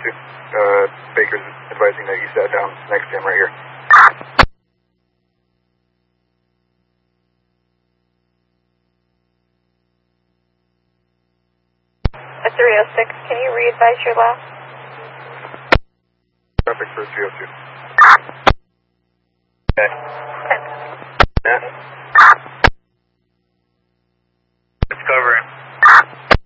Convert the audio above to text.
Baker's advising that you sat down next to him right here. A 306, can you re-advise your last? Traffic for 302. Okay. Yeah.